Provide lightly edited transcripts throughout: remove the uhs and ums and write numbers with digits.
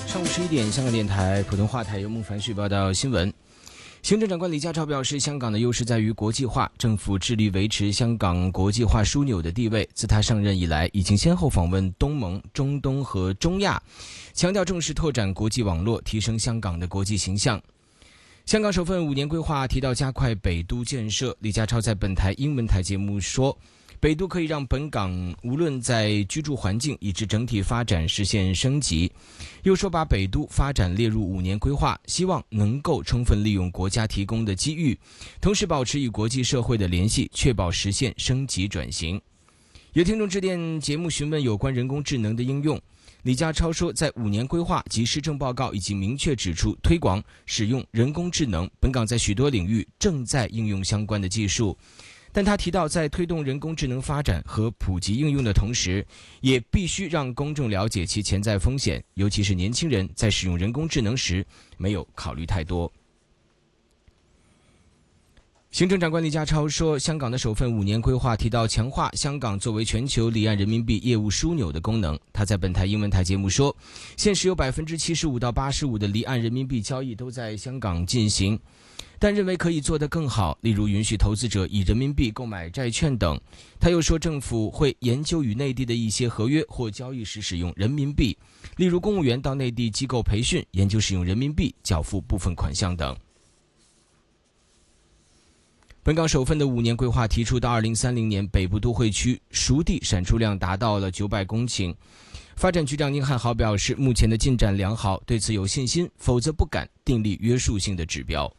上午11点，香港电台普通话台由孟凡旭报道新闻。行政长官李家超表示，香港的优势在于国际化，政府致力维持香港国际化枢纽的地位。自他上任以来，已经先后访问东盟、中东和中亚，强调重视拓展国际网络，提升香港的国际形象。香港首份5年规划提到加快北都建设，李家超在本台英文台节目说，北都可以让本港无论在居住环境以至整体发展实现升级。又说把北都发展列入5年规划，希望能够充分利用国家提供的机遇，同时保持与国际社会的联系，确保实现升级转型。有听众致电节目询问有关人工智能的应用，李家超说，在5年规划及施政报告已经明确指出，推广使用人工智能，本港在许多领域正在应用相关的技术。但他提到，在推动人工智能发展和普及应用的同时，也必须让公众了解其潜在风险，尤其是年轻人在使用人工智能时没有考虑太多。行政长官李家超说，香港的首份5年规划提到强化香港作为全球离岸人民币业务枢纽的功能。他在本台英文台节目说，现时有 75% 到 85% 的离岸人民币交易都在香港进行，但认为可以做得更好，例如允许投资者以人民币购买债券等。他又说，政府会研究与内地的一些合约或交易时使用人民币，例如公务员到内地机构培训，研究使用人民币缴付部分款项等。本港首份的5年规划提出，到2030年，北部都会区熟地产出量达到了900公顷。发展局长宁汉豪表示，目前的进展良好，对此有信心，否则不敢订立约束性的指标。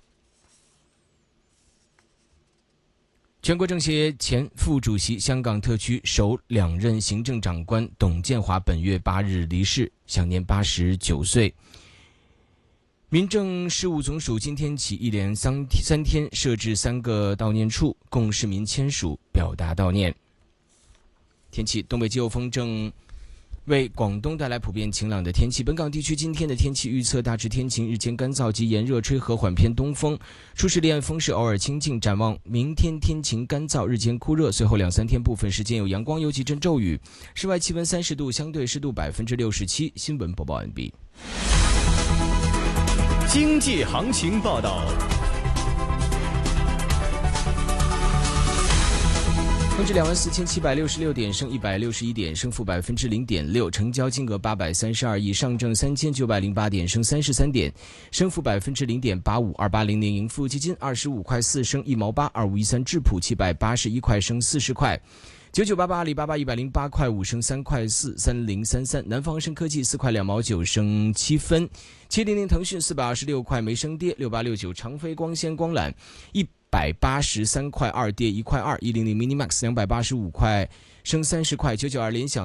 全国政协前副主席、香港特区首2任行政长官董建华本月8日离世，享年89岁。民政事务总署今天起一连3天设置3个悼念处，供市民签署表达悼念。天气，东北季候风正为广东带来普遍晴朗的天气。本港地区今天的天气预测大致天晴，日间干燥及炎热，吹和缓偏东风，初时离岸风势偶尔清劲。展望明天天晴干燥，日间酷热，随后2-3天部分时间有阳光，有几阵骤雨。室外气温30度，相对湿度67%。新闻播报完毕。 经济行情报道。 恒指24766点，升161点，升幅0.6%，成交金额832亿。上证3908点，升33点，升幅0.85%，2800盈富基金25块4升1毛8，2513智普781块升40块。9988阿里巴巴108块5升3块4，3033南方恒生科技4块2毛9升7分，700腾讯426块没升跌，6869长飞光纤光缆183块2跌1块2，100 Minimax285块升30块，992联想